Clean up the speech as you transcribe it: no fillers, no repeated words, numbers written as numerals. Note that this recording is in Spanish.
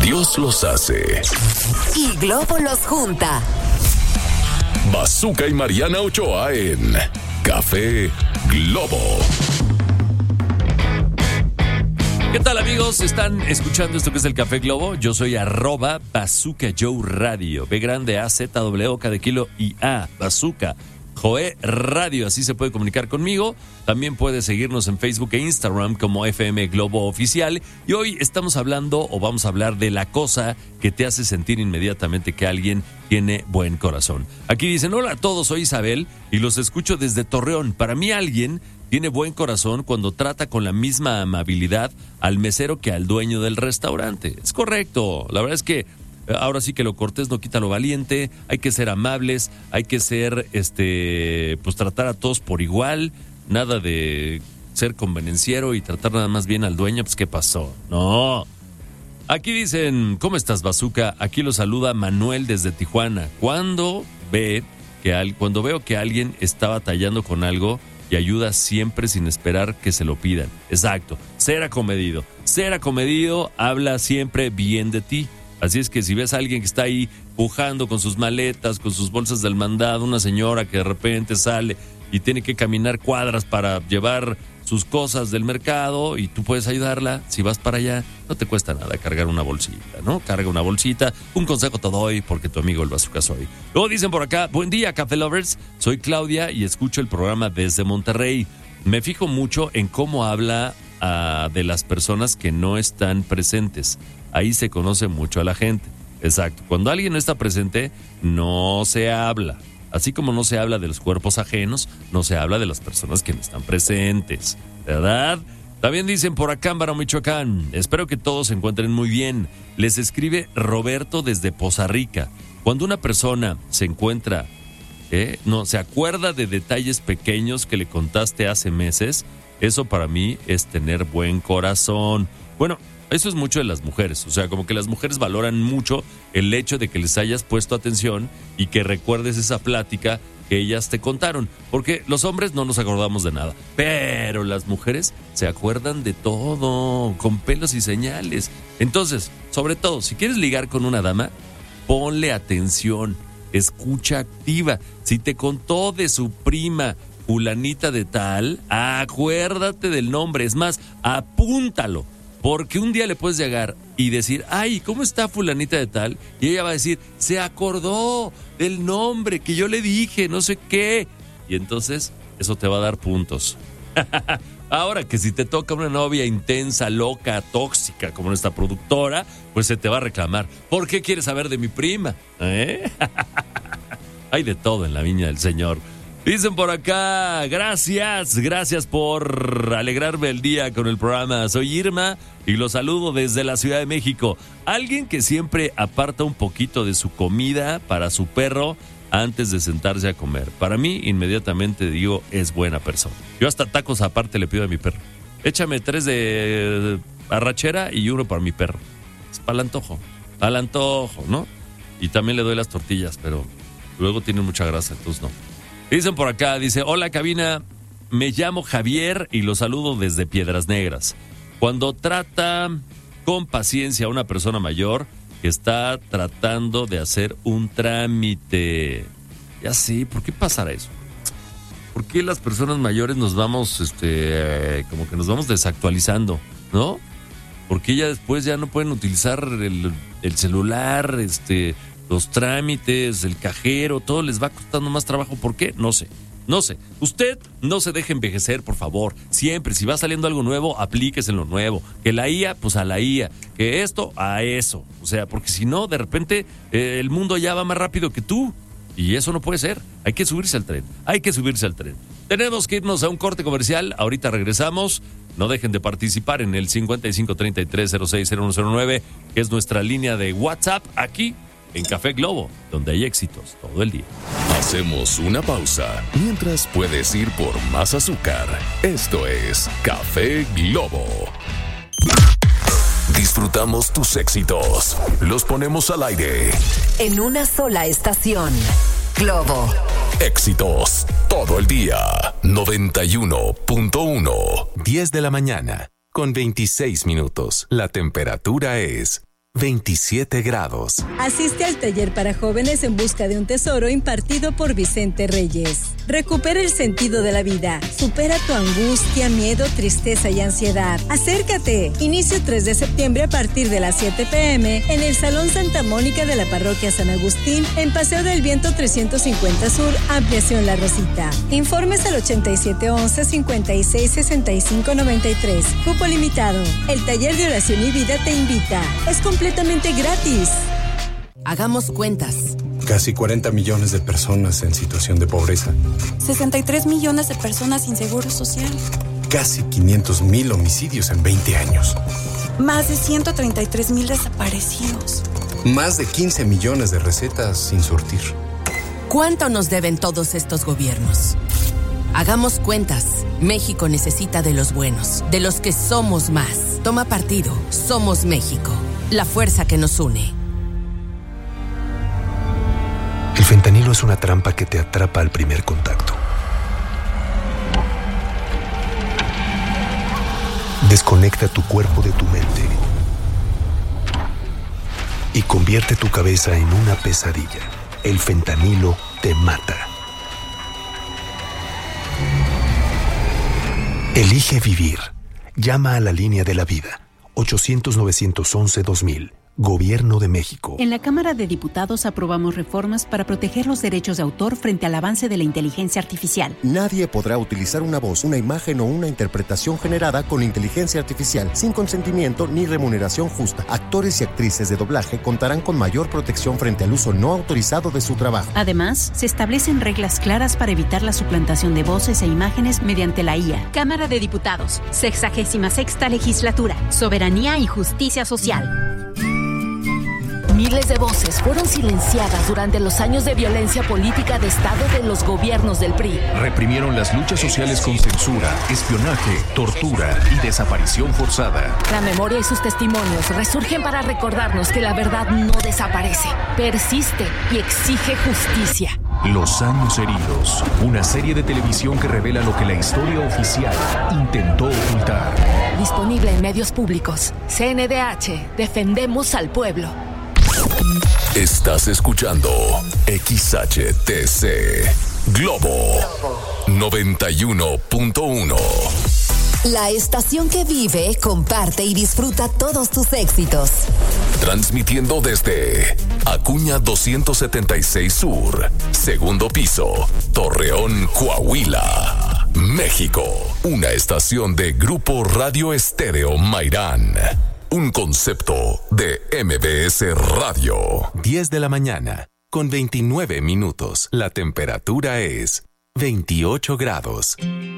Dios los hace y Globo los junta. Bazooka y Mariana Ochoa en Café Globo. ¿Qué tal, amigos? ¿Están escuchando esto que es el Café Globo? Yo soy @Bazooka Joe Radio. B grande A, Z, W, K de kilo y A. Bazooka Joe Radio. Así se puede comunicar conmigo. También puede seguirnos en Facebook e Instagram como FM Globo Oficial. Y hoy estamos hablando, o vamos a hablar, de la cosa que te hace sentir inmediatamente que alguien tiene buen corazón. Aquí dicen: hola a todos, soy Isabel y los escucho desde Torreón. Para mí alguien tiene buen corazón cuando trata con la misma amabilidad al mesero que al dueño del restaurante. Es correcto. La verdad es que ahora sí que lo cortés no quita lo valiente. Hay que ser amables, hay que ser, pues tratar a todos por igual. Nada de ser convenenciero y tratar nada más bien al dueño. Pues, ¿qué pasó? No. Aquí dicen: ¿cómo estás, Bazooka? Aquí lo saluda Manuel desde Tijuana. Cuando veo que alguien está batallando con algo y ayuda siempre sin esperar que se lo pidan. Exacto. Ser acomedido. Ser acomedido habla siempre bien de ti. Así es que si ves a alguien que está ahí pujando con sus maletas, con sus bolsas del mandado, una señora que de repente sale y tiene que caminar cuadras para llevar sus cosas del mercado y tú puedes ayudarla, si vas para allá, no te cuesta nada cargar una bolsita, ¿no? Carga una bolsita. Un consejo te doy porque tu amigo el Bazooka soy. Luego dicen por acá: buen día, Café Lovers. Soy Claudia y escucho el programa desde Monterrey. Me fijo mucho en cómo habla de las personas que no están presentes. Ahí se conoce mucho a la gente. Exacto. Cuando alguien no está presente, no se habla. Así como no se habla de los cuerpos ajenos, no se habla de las personas que no están presentes, ¿verdad? También dicen por acá, Ámbaro, Michoacán: espero que todos se encuentren muy bien. Les escribe Roberto desde Poza Rica. Cuando una persona se encuentra, se acuerda de detalles pequeños que le contaste hace meses, eso para mí es tener buen corazón. Bueno, eso es mucho de las mujeres, o sea, como que las mujeres valoran mucho el hecho de que les hayas puesto atención y que recuerdes esa plática que ellas te contaron, porque los hombres no nos acordamos de nada, pero las mujeres se acuerdan de todo, con pelos y señales. Entonces, sobre todo, si quieres ligar con una dama, ponle atención, escucha activa. Si te contó de su prima fulanita de tal, acuérdate del nombre, es más, apúntalo. Porque un día le puedes llegar y decir: ay, ¿cómo está fulanita de tal? Y ella va a decir: se acordó del nombre que yo le dije, no sé qué. Y entonces eso te va a dar puntos. Ahora que si te toca una novia intensa, loca, tóxica como nuestra productora, pues se te va a reclamar: ¿por qué quieres saber de mi prima? Hay de todo en la viña del Señor. Dicen por acá: gracias por alegrarme el día con el programa. Soy Irma y los saludo desde la Ciudad de México. Alguien que siempre aparta un poquito de su comida para su perro antes de sentarse a comer. Para mí, inmediatamente digo, es buena persona. Yo hasta tacos aparte le pido a mi perro. Échame 3 de arrachera y 1 para mi perro. Es para el antojo, ¿no? Y también le doy las tortillas, pero luego tienen mucha grasa, entonces no. Dicen por acá, dice: hola cabina, me llamo Javier y los saludo desde Piedras Negras. Cuando trata con paciencia a una persona mayor que está tratando de hacer un trámite. Ya sé, ¿por qué pasará eso? ¿Por qué las personas mayores nos vamos, como que nos vamos desactualizando, ¿no? Porque ya después ya no pueden utilizar el celular, los trámites, el cajero, todo les va costando más trabajo. ¿Por qué? No sé. Usted no se deje envejecer, por favor. Siempre, si va saliendo algo nuevo, aplíquese en lo nuevo. Que la IA, pues a la IA. Que esto, a eso. O sea, porque si no, de repente, el mundo ya va más rápido que tú. Y eso no puede ser. Hay que subirse al tren. Tenemos que irnos a un corte comercial. Ahorita regresamos. No dejen de participar en el 5533060109, que es nuestra línea de WhatsApp aquí en Café Globo, donde hay éxitos todo el día. Hacemos una pausa mientras puedes ir por más azúcar. Esto es Café Globo. Disfrutamos tus éxitos. Los ponemos al aire. En una sola estación. Globo. Éxitos todo el día. 91.1. 10 de la mañana, con 26 minutos. La temperatura es 27 grados. Asiste al taller para jóvenes en busca de un tesoro impartido por Vicente Reyes. Recupera el sentido de la vida. Supera tu angustia, miedo, tristeza y ansiedad. Acércate. Inicio 3 de septiembre a partir de las 7 p.m. en el Salón Santa Mónica de la Parroquia San Agustín, en Paseo del Viento 350 Sur, Ampliación La Rosita. Informes al 8711-566593. Cupo limitado. El taller de oración y vida te invita. Es completamente gratis. Hagamos cuentas. Casi 40 millones de personas en situación de pobreza. 63 millones de personas sin seguro social. Casi 500,000 homicidios en 20 años. Más de 133,000 desaparecidos. Más de 15 millones de recetas sin surtir. ¿Cuánto nos deben todos estos gobiernos? Hagamos cuentas. México necesita de los buenos, de los que somos más. Toma partido. Somos México. La fuerza que nos une. El fentanilo es una trampa que te atrapa al primer contacto. Desconecta tu cuerpo de tu mente y convierte tu cabeza en una pesadilla. El fentanilo te mata. Elige vivir. Llama a la línea de la vida. 800-911-2000. Gobierno de México. En la Cámara de Diputados aprobamos reformas para proteger los derechos de autor frente al avance de la inteligencia artificial. Nadie podrá utilizar una voz, una imagen o una interpretación generada con inteligencia artificial sin consentimiento ni remuneración justa. Actores y actrices de doblaje contarán con mayor protección frente al uso no autorizado de su trabajo. Además, se establecen reglas claras para evitar la suplantación de voces e imágenes mediante la IA. Cámara de Diputados, 66ª Legislatura, Soberanía y Justicia Social. Miles de voces fueron silenciadas durante los años de violencia política de Estado de los gobiernos del PRI. Reprimieron las luchas sociales con censura, espionaje, tortura y desaparición forzada. La memoria y sus testimonios resurgen para recordarnos que la verdad no desaparece, persiste y exige justicia. Los años heridos, una serie de televisión que revela lo que la historia oficial intentó ocultar. Disponible en medios públicos. CNDH, defendemos al pueblo. Estás escuchando XHTC Globo 91.1. La estación que vive, comparte y disfruta todos tus éxitos. Transmitiendo desde Acuña 276 Sur, segundo piso, Torreón, Coahuila, México. Una estación de Grupo Radio Estéreo Mairán. Un concepto de MBS Radio. 10 de la mañana, con 29 minutos. La temperatura es 28 grados.